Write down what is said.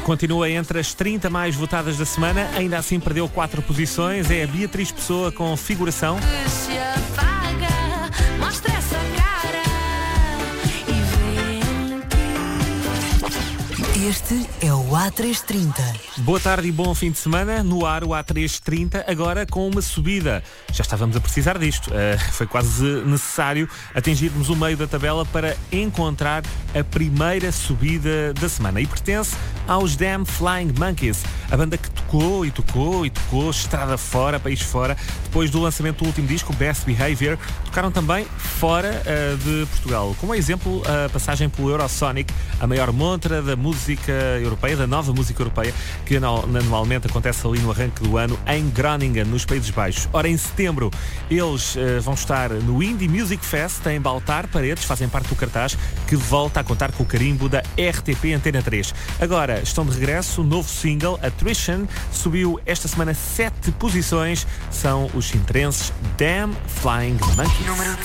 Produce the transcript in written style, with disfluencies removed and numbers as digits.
Continua entre as 30 mais votadas da semana, ainda assim perdeu 4 posições. É a Beatriz Pessoa com Figuração. Se apaga, mostra essa cara e vem aqui. Este é o A330. Boa tarde e bom fim de semana. No ar o A330, agora com uma subida. Já estávamos a precisar disto. Foi quase necessário atingirmos o meio da tabela para encontrar a primeira subida da semana. E pertence aos Damn Flying Monkeys, a banda que tocou, estrada fora, país fora. Depois do lançamento do último disco, Best Behavior, tocaram também fora de Portugal. Como exemplo, a passagem pelo Eurosonic, a maior montra da música europeia, da nova música europeia, que anualmente acontece ali no arranque do ano em Groningen, nos Países Baixos. Ora, em setembro, eles vão estar no Indie Music Fest em Baltar Paredes, fazem parte do cartaz que volta a contar com o carimbo da RTP Antena 3. Agora estão de regresso, o novo single, Attrition, subiu esta semana 7 posições, são os sintrenses Damn Flying Monkeys.